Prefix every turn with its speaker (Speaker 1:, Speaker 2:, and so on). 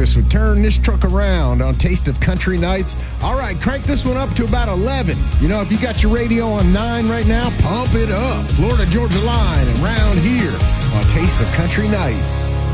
Speaker 1: Davis would turn this truck around on Taste of Country Nights. All right, crank this one up to about 11. You know, if you got your radio on 9 right now, pump it up. Florida Georgia Line and round here on Taste of Country Nights.